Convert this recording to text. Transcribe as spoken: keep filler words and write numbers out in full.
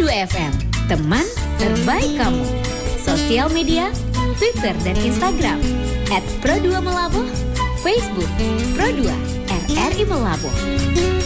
dua F M, teman terbaik kamu. Sosial media, Twitter dan Instagram at Pro dua Melabuh, Facebook Pro dua R R I Melabuh.